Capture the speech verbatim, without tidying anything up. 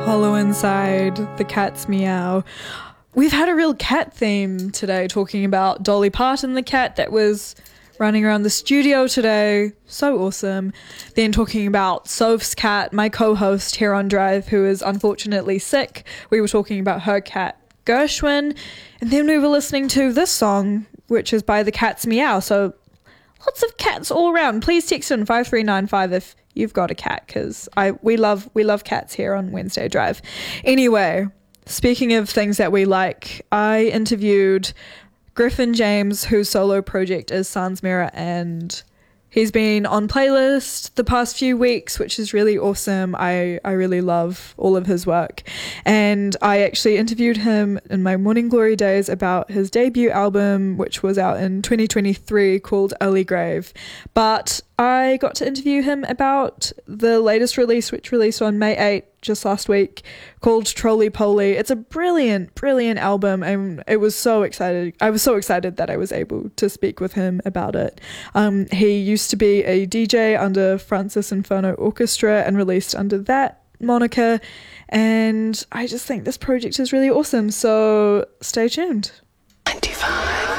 Hollow Inside, The Cat's Meow. We've had a real cat theme today, talking about Dolly Parton, the cat that was running around the studio today. So awesome. Then talking about Soph's cat, my co-host here on Drive, who is unfortunately sick. We were talking about her cat, Gershwin. And then we were listening to this song, which is by The Cat's Meow. So lots of cats all around. Please text in five three nine five if you've got a cat, because I we love we love cats here on Wednesday Drive. Anyway, speaking of things that we like, I interviewed Griffin James, whose solo project is Sans Mirror, and he's been on playlist the past few weeks, which is really awesome. I, I really love all of his work. And I actually interviewed him in my Morning Glory days about his debut album, which was out in twenty twenty-three, called Early Grave. But I got to interview him about the latest release, which released on May eighth, just last week, called Trolley Poly. It's a brilliant, brilliant album, and it was so excited. I was so excited that I was able to speak with him about it. Um, he used to be a D J under Francis Inferno Orchestra and released under that moniker, and I just think this project is really awesome, so stay tuned. ninety-five